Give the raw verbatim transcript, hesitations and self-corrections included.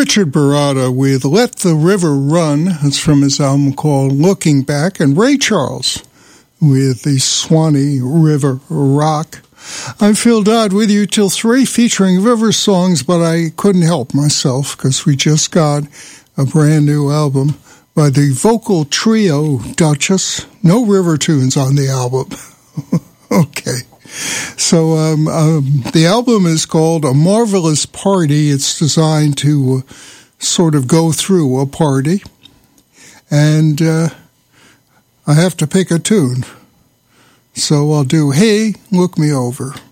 Richard Baratta with Let the River Run. It's from his album called Looking Back. And Ray Charles with the Swanee River Rock. I'm Phil Dodd with you till three, featuring river songs, but I couldn't help myself because we just got a brand new album by the vocal trio Duchess. No river tunes on the album. Okay. So um, um, the album is called A Marvelous Party. It's designed to uh, sort of go through a party. And uh, I have to pick a tune. So I'll do Hey, Look Me Over.